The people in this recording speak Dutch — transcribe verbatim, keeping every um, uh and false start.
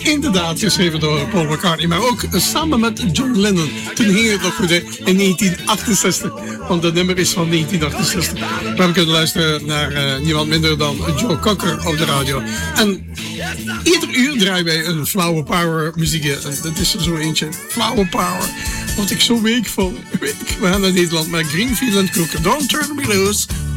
Inderdaad, geschreven door Paul McCartney, maar ook samen met John Lennon. Toen ging het nog goed in negentien achtenzestig, want het nummer is van negentien achtenzestig. We hebben kunnen luisteren naar uh, niemand minder dan Joe Cocker op de radio. En ieder uur draaien wij een Flower Power muziekje. En dat is er zo eentje, Flower Power. Wat ik zo week vond. We gaan naar Nederland met Greenfield and Cook. Don't turn me loose.